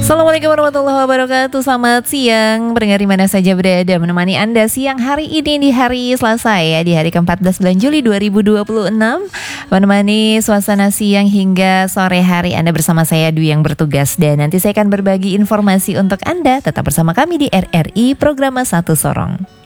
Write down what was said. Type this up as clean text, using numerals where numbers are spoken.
Assalamualaikum warahmatullahi wabarakatuh. Selamat siang, pendengar di mana saja berada, menemani Anda siang hari ini di hari Selasa ya, di hari ke-14 bulan Juli 2026. Menemani suasana siang hingga sore hari Anda bersama saya Dwi yang bertugas. Dan nanti saya akan berbagi informasi untuk Anda. Tetap bersama kami di RRI Program Satu Sorong.